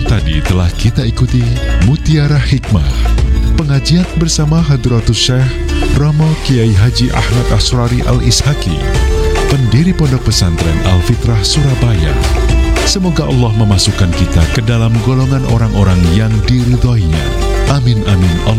Tadi telah kita ikuti Mutiara Hikmah, pengajian bersama Hadratus Syekh Romo Kiai Haji Ahmad Asrari Al-Ishaki, pendiri Pondok Pesantren Al-Fitrah Surabaya. Semoga Allah memasukkan kita ke dalam golongan orang-orang yang diridhoinya. Amin amin.